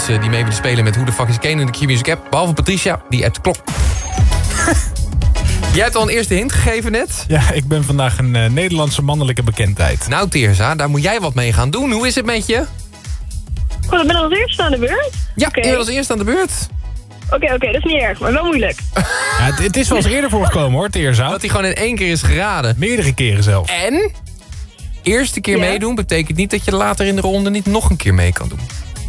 mensen die mee willen spelen met Who the Fuck is Kane in de Q-Music app. Behalve Patricia, die appt klopt. Jij hebt al een eerste hint gegeven net. Ja, ik ben vandaag een Nederlandse mannelijke bekendheid. Nou Teersa, daar moet jij wat mee gaan doen. Hoe is het met je? Goed, ik ben als eerste aan de beurt. Ja, Oké. je bent als eerste aan de beurt. Oké, dat is niet erg, maar wel moeilijk. Ja, het is wel eens eerder voorgekomen hoor, Teersa. Dat hij gewoon in 1 keer is geraden. Meerdere keren zelfs. En eerste keer meedoen betekent niet dat je later in de ronde niet nog een keer mee kan doen.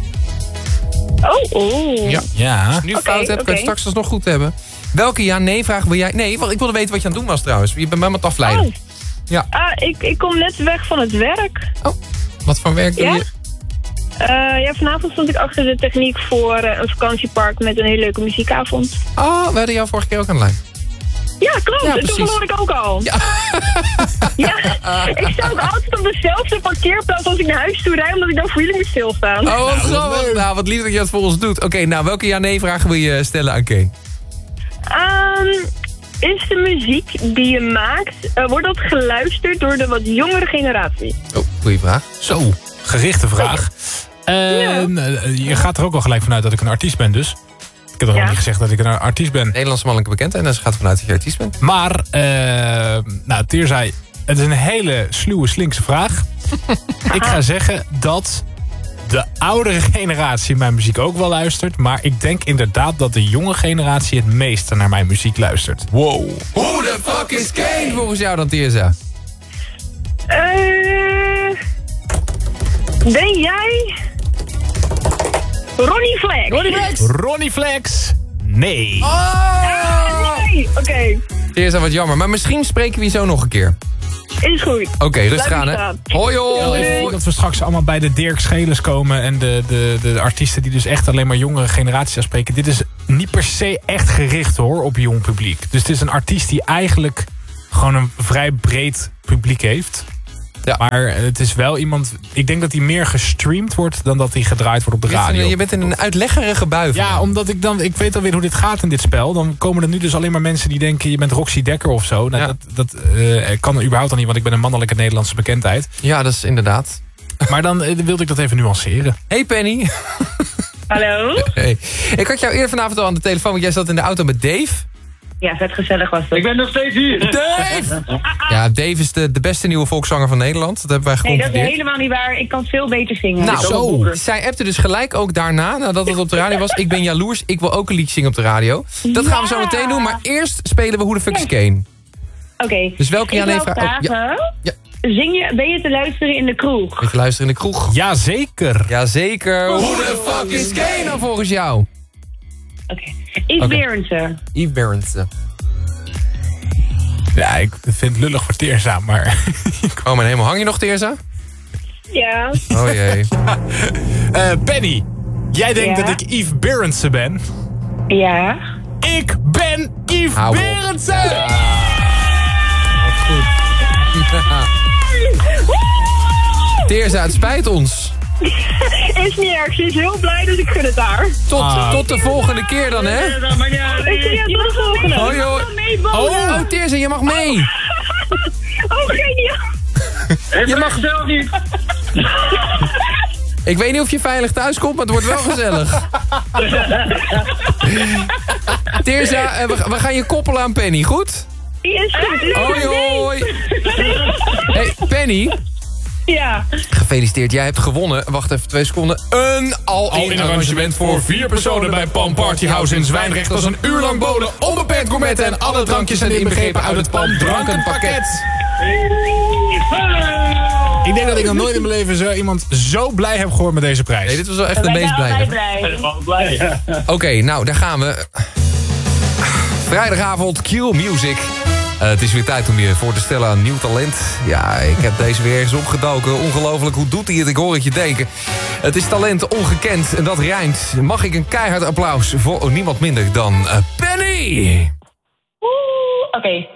Oh. Ja. Als je nu fout hebt, kan je het straks alsnog goed hebben. Welke ja-nee-vraag wil jij... Nee, want ik wilde weten wat je aan het doen was trouwens. Je bent mij aan het afleiden. Oh. Ja. Ik kom net weg van het werk. Oh, wat voor werk doe je? Vanavond stond ik achter de techniek voor een vakantiepark met een hele leuke muziekavond. Oh, we hadden jou vorige keer ook aan de lijn. Ja, klopt. Ja, en toen verloor ik ook al. Ja. Ik sta ook altijd op dezelfde parkeerplaats als ik naar huis toe rijd, omdat ik dan voor jullie moet stilstaan. Oh, wat grappig. Nou, wat lief dat je dat voor ons doet. Oké, nou, welke ja-nee-vragen wil je stellen aan Kane? Is de muziek die je maakt, wordt dat geluisterd door de wat jongere generatie? Oh, goeie vraag. Zo, gerichte vraag. Je gaat er ook al gelijk vanuit dat ik een artiest ben dus. Ik heb nog niet gezegd dat ik een artiest ben. Nederlandse mannelijke bekendheid en ze gaat ervan uit dat je artiest bent. Maar, Teer zei, het is een hele sluwe, slinkse vraag. Ik ga zeggen dat de oudere generatie mijn muziek ook wel luistert. Maar ik denk inderdaad dat de jonge generatie het meeste naar mijn muziek luistert. Wow. Who the fuck is Kane volgens jou dan, Teersa? Ben jij Ronnie Flex? Ronnie Flex? Nee. Nee! Oké. Teersa, wat jammer. Maar misschien spreken we je zo nog een keer. Is goed. Oké, rustig aan, hè. Hoi, hoi. Ik denk dat we straks allemaal bij de Dirk Schelers komen en de artiesten die dus echt alleen maar jongere generaties aanspreken. Dit is niet per se echt gericht hoor op jong publiek. Dus het is een artiest die eigenlijk gewoon een vrij breed publiek heeft. Ja. Maar het is wel iemand... Ik denk dat hij meer gestreamd wordt dan dat hij gedraaid wordt op de radio. Je bent in een uitleggerige bui. Ja, omdat ik weet alweer hoe dit gaat in dit spel. Dan komen er nu dus alleen maar mensen die denken... je bent Roxy Dekker of zo. Nou, dat kan er überhaupt al niet, want ik ben een mannelijke Nederlandse bekendheid. Ja, dat is inderdaad. Maar dan wilde ik dat even nuanceren. Hey Penny. Hallo. Hey. Ik had jou eerder vanavond al aan de telefoon, want jij zat in de auto met Dave. Ja, vet gezellig was het. Ik ben nog steeds hier. Dave! Ja, Dave is de beste nieuwe volkszanger van Nederland. Dat hebben wij gecontroleerd. Nee, dat is helemaal niet waar. Ik kan veel beter zingen. Nou, zo. Zij appte dus gelijk ook daarna, nadat het op de radio was. Ik ben jaloers, ik wil ook een liedje zingen op de radio. Dat gaan we zo meteen doen, maar eerst spelen we Who the Fuck is Kane. Oké. Dus welke ja-nee-vraag? Ben je te luisteren in de kroeg? Ben je te luisteren in de kroeg? Jazeker. Jazeker. Who the fuck is Kane dan volgens jou? Oké. Yves Berendsen. Yves Berendsen. Ja, ik vind het lullig voor Teersa, maar... Oh, mijn hemel. Hang je nog, Teersa? Ja. Oh jee. Penny, jij denkt dat ik Yves Berendsen ben? Ja. Ik ben Yves Berendsen! Ja. Wat goed. Teersa, het spijt ons. Is niet erg, ze is heel blij, dus ik gun het haar. Tot de volgende keer dan, hè? Ik zie je tot de volgende. Hoi, hoi. Oh, Teersa, je mag mee. Oh, geniaal. Je mag zelf niet. Ik weet niet of je veilig thuis komt, maar het wordt wel gezellig. Teersa, we gaan je koppelen aan Penny, goed? Die is goed. Hoi, hoi. Hey, Penny. Ja. Gefeliciteerd, jij hebt gewonnen. Wacht even 2 seconden. Een all-in arrangement voor 4 personen bij Palm Party House in Zwijndrecht. Dat is een uur lang bolen, onbeperkt gourmetten en alle drankjes zijn inbegrepen uit het Palm drankenpakket. Ik denk dat ik nog nooit in mijn leven iemand zo blij heb gehoord met deze prijs. Nee, dit was wel echt de meest blij. Blij. Oké, nou, daar gaan we. Vrijdagavond, Q-Music. Het is weer tijd om je voor te stellen aan nieuw talent. Ja, ik heb deze weer ergens opgedoken. Ongelooflijk, hoe doet hij het? Ik hoor het je denken. Het is talent ongekend en dat rijmt. Mag ik een keihard applaus voor niemand minder dan Penny? Oké.